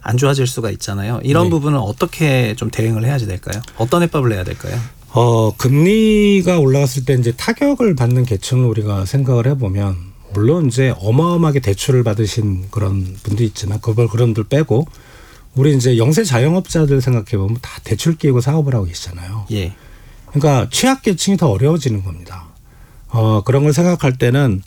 안 좋아질 수가 있잖아요. 이런 네. 부분은 어떻게 좀 대응을 해야 될까요? 어떤 해법을 내야 될까요? 금리가 올라갔을 때 이제 타격을 받는 계층을 우리가 생각을 해보면 물론 이제 어마어마하게 대출을 받으신 그런 분도 있지만 그런 분들 빼고 우리 이제 영세 자영업자들 생각해 보면 다 대출 끼고 사업을 하고 계시잖아요. 예. 그러니까 취약계층이 더 어려워지는 겁니다. 그런 걸 생각할 때는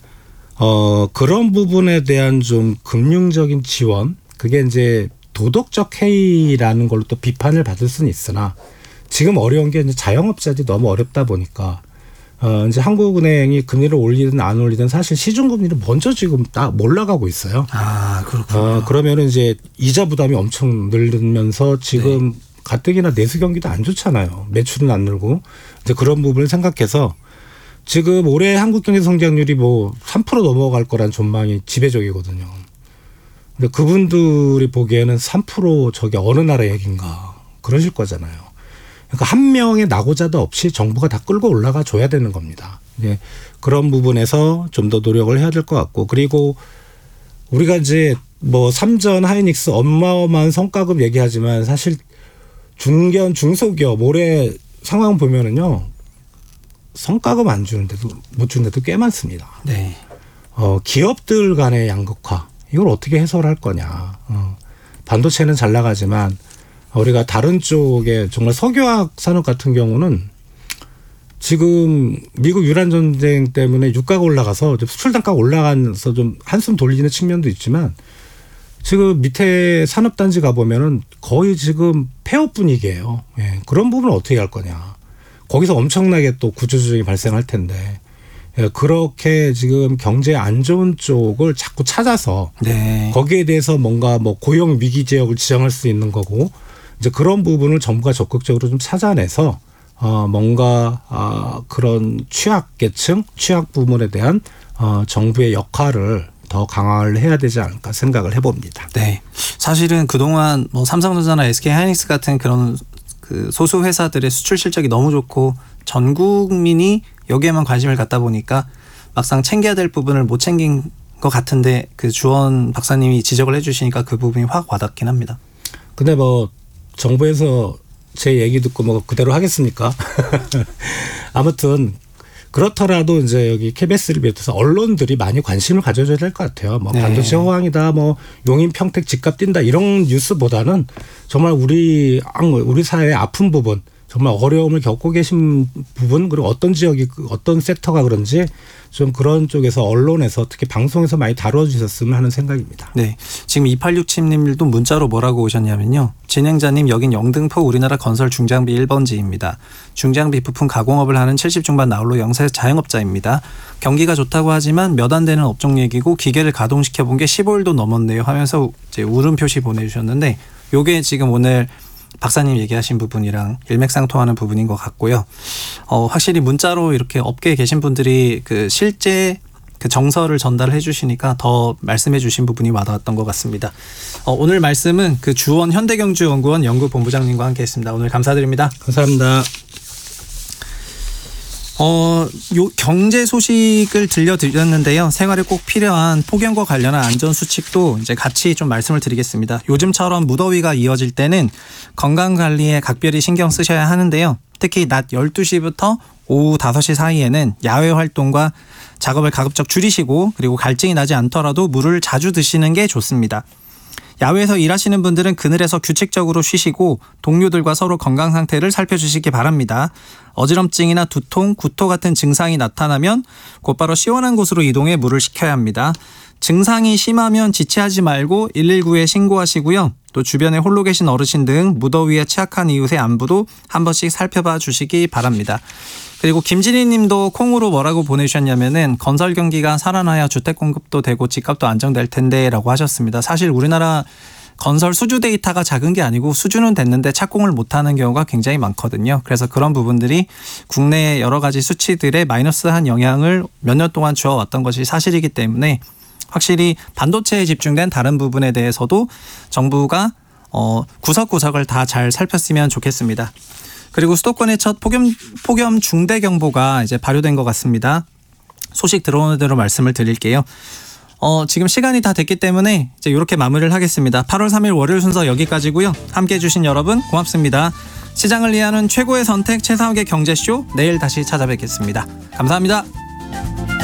그런 부분에 대한 좀 금융적인 지원, 그게 이제 도덕적 해이라는 걸로 또 비판을 받을 수는 있으나 지금 어려운 게 이제 자영업자들이 너무 어렵다 보니까 이제 한국은행이 금리를 올리든 안 올리든 사실 시중금리를 먼저 지금 딱 올라가고 있어요. 아, 그렇군요. 그러면은 이제 이자 부담이 엄청 늘면서 지금 가뜩이나 내수 경기도 안 좋잖아요. 매출은 안 늘고 이제 그런 부분을 생각해서 지금 올해 한국 경제 성장률이 뭐 3% 넘어갈 거란 전망이 지배적이거든요. 근데 그분들이 보기에는 3% 저게 어느 나라 얘기인가 그러실 거잖아요. 그러니까 한 명의 낙오자도 없이 정부가 다 끌고 올라가 줘야 되는 겁니다. 네, 그런 부분에서 좀 더 노력을 해야 될 것 같고 그리고 우리가 이제 뭐 삼전 하이닉스 어마어마한 성과급 얘기하지만 사실 중견 중소기업 올해 상황 보면은요 성과급 안 주는데도 못 주는데도 꽤 많습니다. 네. 기업들 간의 양극화 이걸 어떻게 해소할 거냐. 반도체는 잘 나가지만 우리가 다른 쪽에 정말 석유화학 산업 같은 경우는 지금 미국 유란 전쟁 때문에 유가가 올라가서 수출 단가가 올라가서 좀 한숨 돌리는 측면도 있지만 지금 밑에 산업단지 가보면은 거의 지금 폐업 분위기예요. 예, 그런 부분을 어떻게 할 거냐. 거기서 엄청나게 또 구조조정이 발생할 텐데 그렇게 지금 경제 안 좋은 쪽을 자꾸 찾아서 거기에 대해서 뭔가 뭐 고용 위기 지역을 지정할 수 있는 거고 이제 그런 부분을 정부가 적극적으로 좀 찾아내서 뭔가 그런 취약계층, 취약 부문에 대한 정부의 역할을 더 강화를 해야 되지 않을까 생각을 해봅니다. 네, 사실은 그동안 뭐 삼성전자나 SK하이닉스 같은 그런 그 소수 회사들의 수출 실적이 너무 좋고 전 국민이 여기에만 관심을 갖다 보니까 막상 챙겨야 될 부분을 못 챙긴 것 같은데 그 주원 박사님이 지적을 해주시니까 그 부분이 확 와닿긴 합니다. 근데 뭐 정부에서 제 얘기 듣고 뭐 그대로 하겠습니까? 아무튼 그렇더라도 이제 여기 KBS를 비롯해서 언론들이 많이 관심을 가져줘야 될 것 같아요. 뭐 반도체 호황이다, 뭐 용인 평택 집값 뛴다 이런 뉴스보다는 정말 우리 사회의 아픈 부분, 정말 어려움을 겪고 계신 부분 그리고 어떤 지역이 어떤 섹터가 그런지 좀 그런 쪽에서 언론에서 특히 방송에서 많이 다뤄주셨으면 하는 생각입니다. 네, 지금 2867님도 문자로 뭐라고 오셨냐면요. 진행자님 여긴 영등포 우리나라 건설 중장비 1번지입니다. 중장비 부품 가공업을 하는 70 중반 나홀로 영세 자영업자입니다. 경기가 좋다고 하지만 몇 안 되는 업종 얘기고 기계를 가동시켜 본 게 15일도 넘었네요 하면서 이제 울음 표시 보내주셨는데 요게 지금 오늘 박사님 얘기하신 부분이랑 일맥상통하는 부분인 것 같고요. 확실히 문자로 이렇게 업계에 계신 분들이 그 실제 그 정서를 전달해 주시니까 더 말씀해 주신 부분이 와닿았던 것 같습니다. 오늘 말씀은 그 주원 현대경제연구원 연구본부장님과 함께했습니다. 오늘 감사드립니다. 감사합니다. 요 경제 소식을 들려드렸는데요. 생활에 꼭 필요한 폭염과 관련한 안전 수칙도 이제 같이 좀 말씀을 드리겠습니다. 요즘처럼 무더위가 이어질 때는 건강 관리에 각별히 신경 쓰셔야 하는데요. 특히 낮 12시부터 오후 5시 사이에는 야외 활동과 작업을 가급적 줄이시고 그리고 갈증이 나지 않더라도 물을 자주 드시는 게 좋습니다. 야외에서 일하시는 분들은 그늘에서 규칙적으로 쉬시고 동료들과 서로 건강 상태를 살펴주시기 바랍니다. 어지럼증이나 두통, 구토 같은 증상이 나타나면 곧바로 시원한 곳으로 이동해 물을 식혀야 합니다. 증상이 심하면 지체하지 말고 119에 신고하시고요. 또 주변에 홀로 계신 어르신 등 무더위에 취약한 이웃의 안부도 한 번씩 살펴봐 주시기 바랍니다. 그리고 김진희 님도 콩으로 뭐라고 보내주셨냐면은 건설 경기가 살아나야 주택 공급도 되고 집값도 안정될 텐데 라고 하셨습니다. 사실 우리나라 건설 수주 데이터가 작은 게 아니고 수주는 됐는데 착공을 못하는 경우가 굉장히 많거든요. 그래서 그런 부분들이 국내 여러 가지 수치들에 마이너스한 영향을 몇 년 동안 주어왔던 것이 사실이기 때문에 확실히 반도체에 집중된 다른 부분에 대해서도 정부가 구석구석을 다 잘 살폈으면 좋겠습니다. 그리고 수도권의 첫 폭염 중대경보가 이제 발효된 것 같습니다. 소식 들어오는 대로 말씀을 드릴게요. 지금 시간이 다 됐기 때문에 이제 이렇게 마무리를 하겠습니다. 8월 3일 월요일 순서 여기까지고요. 함께해 주신 여러분 고맙습니다. 시장을 이해하는 최고의 선택 최상욱의 경제쇼 내일 다시 찾아뵙겠습니다. 감사합니다.